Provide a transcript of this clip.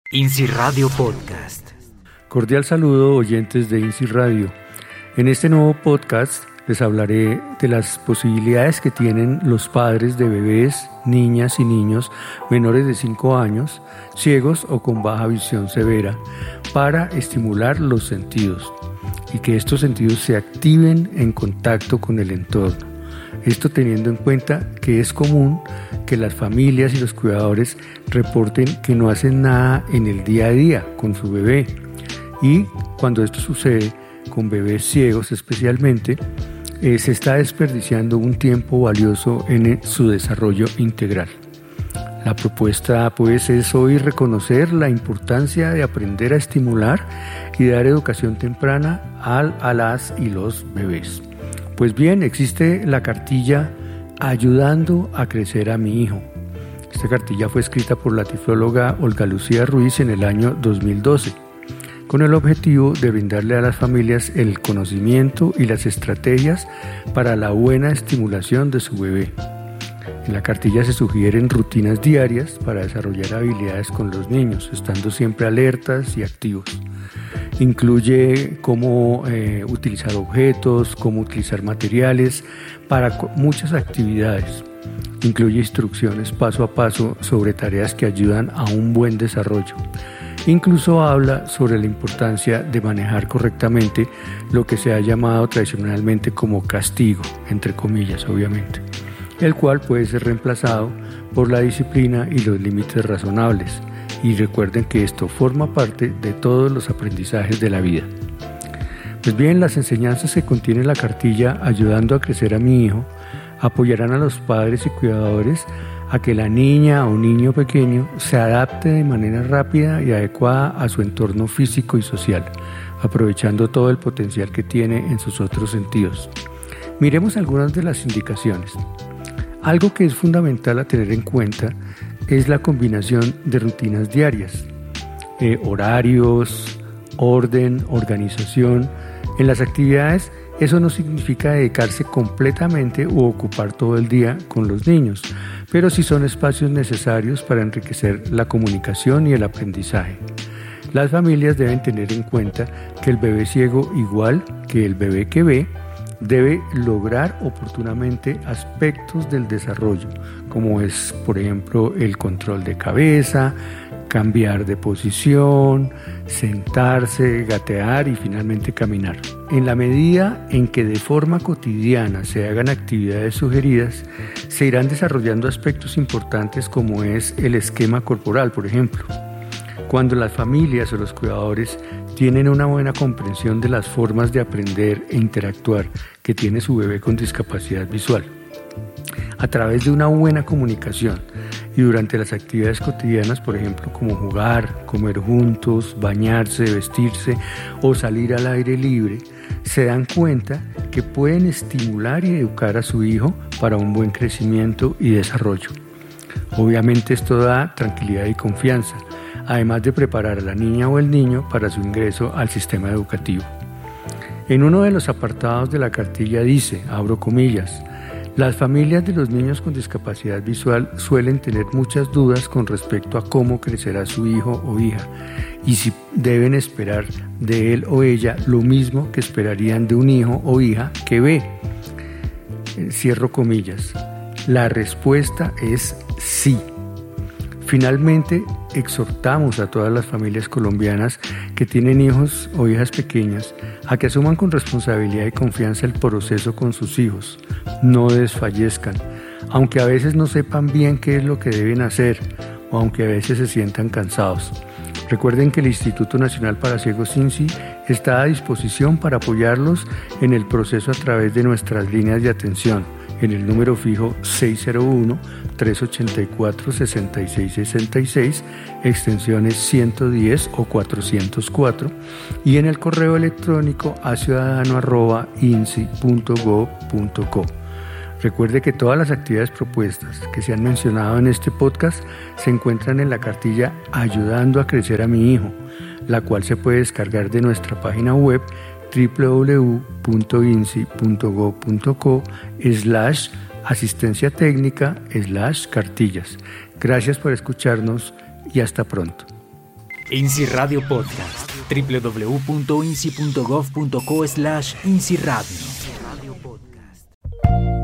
INSI Radio Podcast. Cordial saludo, oyentes de INSI Radio. En este nuevo podcast les hablaré de las posibilidades que tienen los padres de bebés, niñas y niños menores de 5 años, ciegos o con baja visión severa, para estimular los sentidos y que estos sentidos se activen en contacto con el entorno. Esto teniendo en cuenta que es común que las familias y los cuidadores reporten que no hacen nada en el día a día con su bebé. Y cuando esto sucede con bebés ciegos especialmente, se está desperdiciando un tiempo valioso en su desarrollo integral. La propuesta pues es hoy reconocer la importancia de aprender a estimular y dar educación temprana a las y los bebés. Pues bien, existe la cartilla Ayudando a crecer a mi hijo. Esta cartilla fue escrita por la tiflóloga Olga Lucía Ruiz en el año 2012, con el objetivo de brindarle a las familias el conocimiento y las estrategias para la buena estimulación de su bebé. En la cartilla se sugieren rutinas diarias para desarrollar habilidades con los niños, estando siempre alertas y activos. Incluye cómo utilizar objetos, cómo utilizar materiales para muchas actividades. Incluye instrucciones paso a paso sobre tareas que ayudan a un buen desarrollo. Incluso habla sobre la importancia de manejar correctamente lo que se ha llamado tradicionalmente como castigo, entre comillas obviamente, el cual puede ser reemplazado por la disciplina y los límites razonables. Y recuerden que esto forma parte de todos los aprendizajes de la vida. Pues bien, las enseñanzas que contiene la cartilla Ayudando a crecer a mi hijo apoyarán a los padres y cuidadores a que la niña o niño pequeño se adapte de manera rápida y adecuada a su entorno físico y social, aprovechando todo el potencial que tiene en sus otros sentidos. Miremos algunas de las indicaciones. Algo que es fundamental a tener en cuenta es la combinación de rutinas diarias, horarios, orden, organización. En las actividades, eso no significa dedicarse completamente u ocupar todo el día con los niños, pero sí son espacios necesarios para enriquecer la comunicación y el aprendizaje. Las familias deben tener en cuenta que el bebé ciego, igual que el bebé que ve, debe lograr oportunamente aspectos del desarrollo, como es, por ejemplo, el control de cabeza, cambiar de posición, sentarse, gatear y finalmente caminar. En la medida en que de forma cotidiana se hagan actividades sugeridas, se irán desarrollando aspectos importantes como es el esquema corporal, por ejemplo. Cuando las familias o los cuidadores tienen una buena comprensión de las formas de aprender e interactuar que tiene su bebé con discapacidad visual, a través de una buena comunicación y durante las actividades cotidianas, por ejemplo, como jugar, comer juntos, bañarse, vestirse o salir al aire libre, se dan cuenta que pueden estimular y educar a su hijo para un buen crecimiento y desarrollo. Obviamente esto da tranquilidad y confianza, además de preparar a la niña o el niño para su ingreso al sistema educativo. En uno de los apartados de la cartilla dice, abro comillas, las familias de los niños con discapacidad visual suelen tener muchas dudas con respecto a cómo crecerá su hijo o hija y si deben esperar de él o ella lo mismo que esperarían de un hijo o hija que ve. Cierro comillas. La respuesta es sí. Finalmente, exhortamos a todas las familias colombianas que tienen hijos o hijas pequeñas a que asuman con responsabilidad y confianza el proceso con sus hijos. No desfallezcan, aunque a veces no sepan bien qué es lo que deben hacer o aunque a veces se sientan cansados. Recuerden que el Instituto Nacional para Ciegos INSI está a disposición para apoyarlos en el proceso a través de nuestras líneas de atención, en el número fijo 601-384-6666, extensiones 110 o 404, y en el correo electrónico aciudadano@insi.gov.co. Recuerde que todas las actividades propuestas que se han mencionado en este podcast se encuentran en la cartilla Ayudando a crecer a mi hijo, la cual se puede descargar de nuestra página web www.insi.gov.co/asistencia técnica/cartillas. Gracias por escucharnos y hasta pronto. INSI Radio Podcast. www.insi.gov.co/INSI Radio.